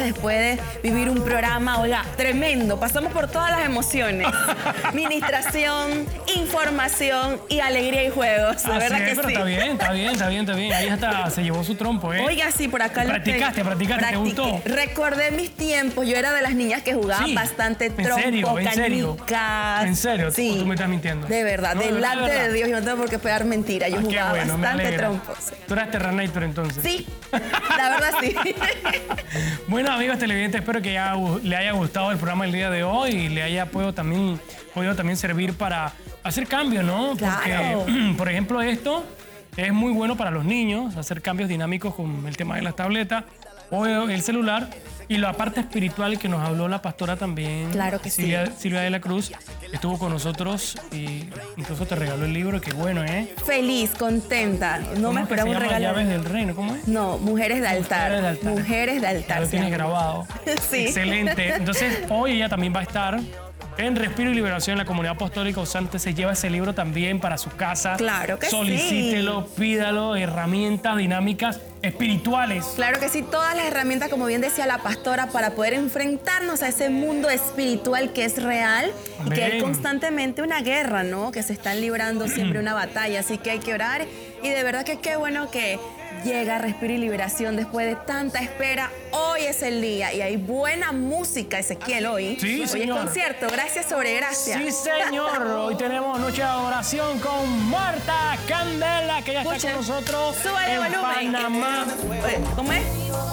después de vivir un programa, oiga, tremendo. Pasamos por todas las emociones. Administración, información y alegría y juegos. De verdad que pero sí. está bien. Ahí hasta se llevó su trompo, ¿eh? Oiga, sí, por acá Practicaste, ¿te gustó? Recordé mis tiempos. Yo era de las niñas que jugaban bastante trompo, canicas. ¿En serio? Sí. ¿Tú me estás mintiendo? De verdad, No, delante de Dios, yo no tengo por qué pegar mentira. Yo jugaba bastante trompo. Tú eras Terranator entonces. Sí, la verdad sí. Bueno, amigos televidentes, espero que le haya gustado el programa el día de hoy y le haya podido también servir para hacer cambios, ¿no? Claro. Porque, por ejemplo, esto es muy bueno para los niños, hacer cambios dinámicos con el tema de las tabletas o el celular. Y la parte espiritual que nos habló la pastora también. Claro que Silvia de la Cruz estuvo con nosotros y incluso te regaló el libro. Qué bueno, ¿eh? Feliz, contenta. No me esperaba un regalo. Llaves del Reino, ¿cómo es? No, Mujeres de Altar. Mujeres de Altar. Lo tienes grabado. Sí. Excelente. Entonces, hoy ella también va a estar en Respiro y Liberación en la Comunidad Apostólica. Usted se lleva ese libro también para su casa. Claro que Solicítelo, pídalo, herramientas dinámicas espirituales. Claro que sí, todas las herramientas, como bien decía la pastora, para poder enfrentarnos a ese mundo espiritual que es real. Amén. Y que hay constantemente una guerra, ¿no? Que se están librando siempre una batalla, así que hay que orar. Y de verdad que qué bueno que llega Respiro y Liberación después de tanta espera. Hoy es el día y hay buena música, Ezequiel, hoy. Sí, señor. Hoy es concierto, gracias sobre gracia. Sí, señor. Hoy tenemos noche de oración con Marta Candela, que ya está con nosotros. Súbale en volumen. Panamá. ¿Cómo es?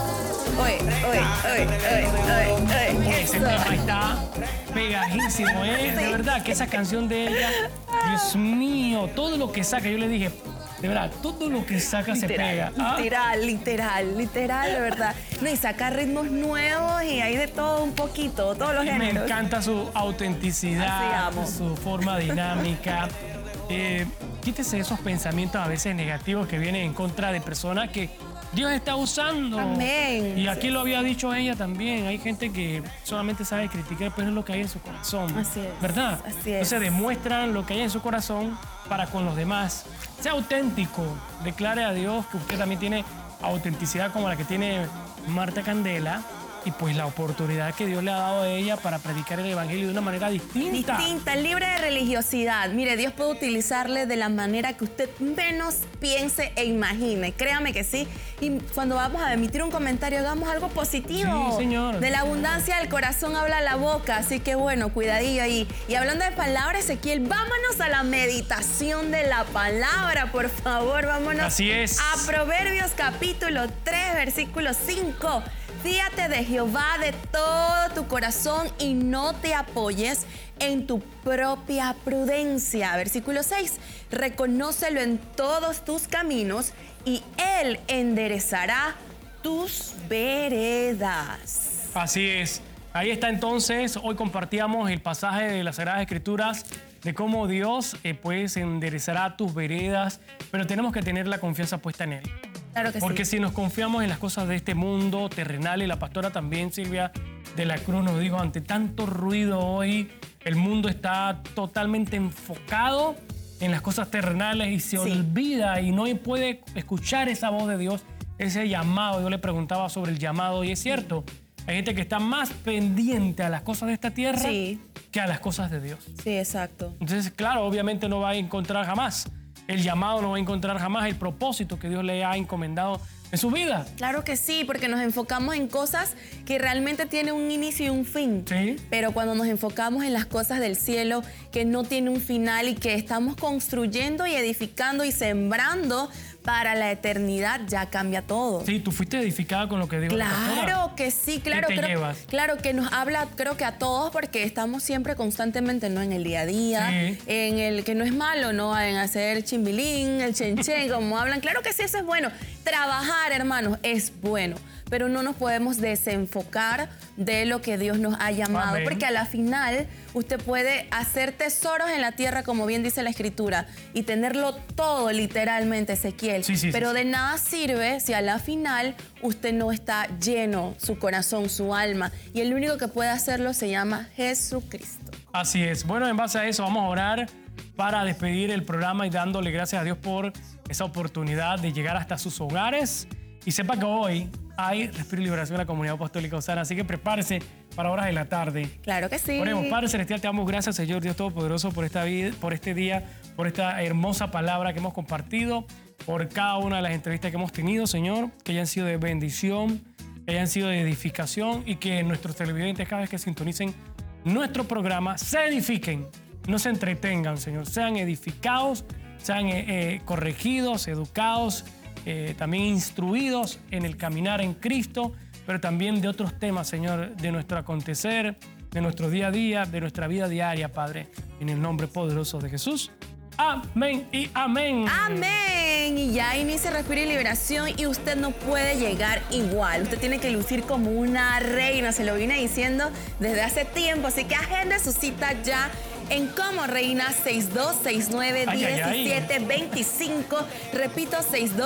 Ese tema está pegadísimo, ¿eh? Sí. De verdad que esa canción de ella, Dios mío, todo lo que saca, yo le dije, de verdad, todo lo que saca se pega. Literal, de verdad. No, y saca ritmos nuevos y hay de todo un poquito, todos los géneros. Me encanta su autenticidad, su forma dinámica. Quítese esos pensamientos a veces negativos que vienen en contra de personas que Dios está usando. Amén. Y aquí lo había dicho ella también. Hay gente que solamente sabe criticar, pero es lo que hay en su corazón. Así es. ¿Verdad? Así es. Entonces demuestran lo que hay en su corazón para con los demás. Sea auténtico. Declare a Dios que usted también tiene autenticidad como la que tiene Marta Candela. Y pues la oportunidad que Dios le ha dado a ella para predicar el evangelio de una manera distinta. Libre de religiosidad. Mire, Dios puede utilizarle de la manera que usted menos piense e imagine. Créame que sí. Y cuando vamos a emitir un comentario, hagamos algo positivo. Sí, señor. De la abundancia del corazón habla la boca. Así que bueno, cuidadillo ahí. Y hablando de palabras, Ezequiel, vámonos a la meditación de la palabra, por favor. Vámonos. Así es. A Proverbios capítulo 3, versículo 5. Fíate de Jehová de todo tu corazón y no te apoyes en tu propia prudencia. Versículo 6. Reconócelo en todos tus caminos y Él enderezará tus veredas. Así es. Ahí está entonces. Hoy compartíamos el pasaje de las Sagradas Escrituras de cómo Dios pues enderezará tus veredas, pero tenemos que tener la confianza puesta en Él. Claro que Porque sí. si nos confiamos en las cosas de este mundo terrenal, y la pastora también, Silvia de la Cruz, nos dijo, ante tanto ruido hoy, el mundo está totalmente enfocado en las cosas terrenales y se olvida y no puede escuchar esa voz de Dios, ese llamado. Yo le preguntaba sobre el llamado y es cierto, hay gente que está más pendiente a las cosas de esta tierra que a las cosas de Dios. Sí, exacto. Entonces, claro, obviamente no va a encontrar jamás el llamado, no va a encontrar jamás el propósito que Dios le ha encomendado en su vida. Claro que sí, porque nos enfocamos en cosas que realmente tienen un inicio y un fin. Sí. Pero cuando nos enfocamos en las cosas del cielo que no tienen un final y que estamos construyendo y edificando y sembrando para la eternidad, ya cambia todo. Sí, tú fuiste edificada con lo que dijo la pastora. Claro que sí, claro. ¿Qué te llevas? Claro que nos habla, creo que a todos, porque estamos siempre constantemente, ¿no? En el día a día, en el que no es malo, ¿no? En hacer chimbilín, el chenchen, como hablan. Claro que sí, eso es bueno. Trabajar, hermanos, es bueno, pero no nos podemos desenfocar de lo que Dios nos ha llamado. Amén. Porque a la final usted puede hacer tesoros en la tierra, como bien dice la Escritura, y tenerlo todo literalmente, Ezequiel. Pero de nada sirve si a la final usted no está lleno, su corazón, su alma. Y el único que puede hacerlo se llama Jesucristo. Así es. Bueno, en base a eso vamos a orar para despedir el programa y dándole gracias a Dios por esa oportunidad de llegar hasta sus hogares. Y sepa que hoy hay Respiro y Liberación en la Comunidad Apostólica Osana. Así que prepárese para horas de la tarde. Claro que sí. Oremos. Padre Celestial, te damos gracias, Señor Dios Todopoderoso, por esta vida, por este día, por esta hermosa palabra que hemos compartido, por cada una de las entrevistas que hemos tenido, Señor, que hayan sido de bendición, que hayan sido de edificación y que nuestros televidentes, cada vez que sintonicen nuestro programa, se edifiquen, no se entretengan, Señor, sean edificados, sean corregidos, educados, también instruidos en el caminar en Cristo, pero también de otros temas, Señor, de nuestro acontecer, de nuestro día a día, de nuestra vida diaria, Padre, en el nombre poderoso de Jesús. Amén y amén. Amén. Y ya inicia Respiro y Liberación y usted no puede llegar igual. Usted tiene que lucir como una reina, se lo vine diciendo desde hace tiempo, así que agende su cita ya en Como Reina 6269-1725. Repito,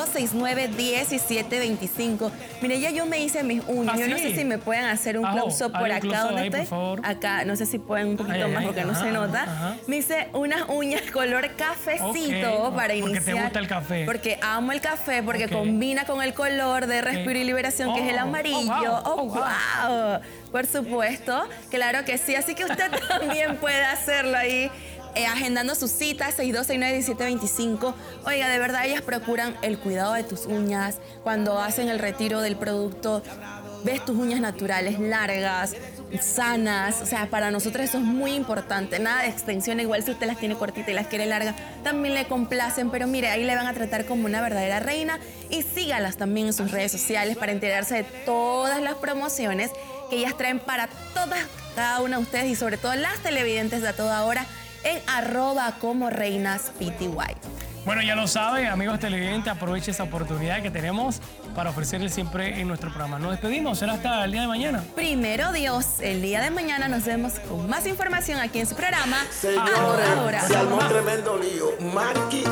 6269-1725. Mire, ya yo me hice mis uñas. Yo no sé si me pueden hacer un close-up por acá donde estoy. Acá, no sé si pueden un poquito más porque no se nota. Me hice unas uñas color cafecito para iniciar. Porque te gusta el café. Porque amo el café, porque combina con el color de Respiro y Liberación, que es el amarillo. Wow. Por supuesto, claro que sí. Así que usted también puede hacerlo ahí, agendando su cita, 6269-1725. Oiga, de verdad, ellas procuran el cuidado de tus uñas. Cuando hacen el retiro del producto, ves tus uñas naturales, largas, sanas. O sea, para nosotros eso es muy importante. Nada de extensión, igual si usted las tiene cortitas y las quiere largas, también le complacen. Pero mire, ahí le van a tratar como una verdadera reina. Y sígalas también en sus redes sociales para enterarse de todas las promociones que ellas traen para cada una de ustedes y sobre todo las televidentes de a toda hora en @ComoReinasPty. Bueno, ya lo sabe, amigos televidentes, aproveche esa oportunidad que tenemos para ofrecerles siempre en nuestro programa. Nos despedimos, será hasta el día de mañana. Primero Dios, el día de mañana nos vemos con más información aquí en su programa. Señores, se armó tremendo lío. Marky